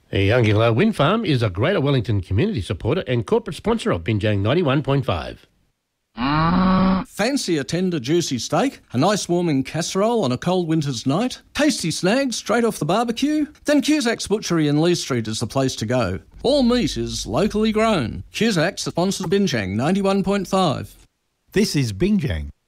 The Youngilla Wind Farm is a Greater Wellington community supporter and corporate sponsor of Binjang 91.5. Fancy a tender, juicy steak, a nice warming casserole on a cold winter's night, tasty snags straight off the barbecue? Then Cusack's Butchery in Lee Street is the place to go. All meat is locally grown. Cusack's sponsors Binjang 91.5. This is Binjang.